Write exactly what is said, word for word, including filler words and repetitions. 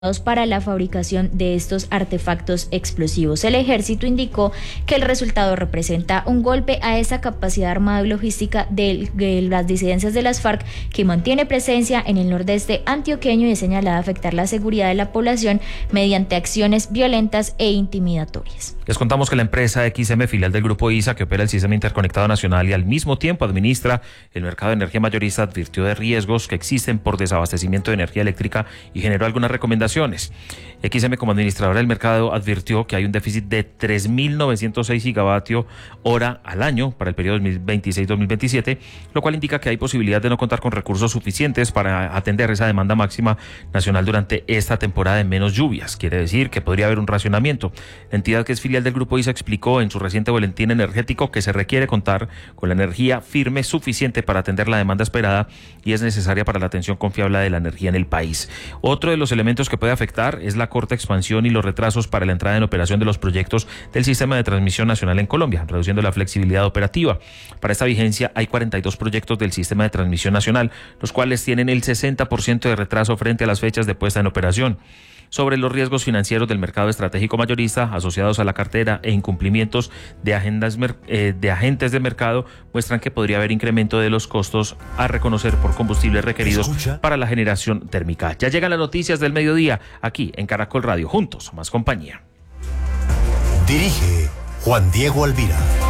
para la fabricación de estos artefactos explosivos. El ejército indicó que el resultado representa un golpe a esa capacidad armada y logística de, de las disidencias de las FARC, que mantiene presencia en el nordeste antioqueño y es señalada afectar la seguridad de la población mediante acciones violentas e intimidatorias. Les contamos que la empresa X M, filial del Grupo I S A, que opera el Sistema Interconectado Nacional y al mismo tiempo administra el mercado de energía mayorista, advirtió de riesgos que existen por desabastecimiento de energía eléctrica y generó algunas recomendaciones. X M, como administradora del mercado, advirtió que hay un déficit de tres mil novecientos seis gigavatios hora al año para el periodo dos mil veintiséis dos mil veintisiete, lo cual indica que hay posibilidad de no contar con recursos suficientes para atender esa demanda máxima nacional durante esta temporada de menos lluvias. Quiere decir que podría haber un racionamiento. La entidad, que es filial del Grupo I S A, explicó en su reciente boletín energético que se requiere contar con la energía firme suficiente para atender la demanda esperada y es necesaria para la atención confiable de la energía en el país. Otro de los elementos que puede afectar es la corta expansión y los retrasos para la entrada en operación de los proyectos del Sistema de Transmisión Nacional en Colombia, reduciendo la flexibilidad operativa. Para esta vigencia hay cuarenta y dos proyectos del Sistema de Transmisión Nacional, los cuales tienen el sesenta por ciento de retraso frente a las fechas de puesta en operación. Sobre los riesgos financieros del mercado estratégico mayorista asociados a la cartera e incumplimientos de, agendas, eh, de agentes de mercado, muestran que podría haber incremento de los costos a reconocer por combustibles requeridos ¿Escucha? para la generación térmica. Ya llegan las noticias del mediodía aquí en Caracol Radio. Juntos, más compañía. Dirige Juan Diego Alvira.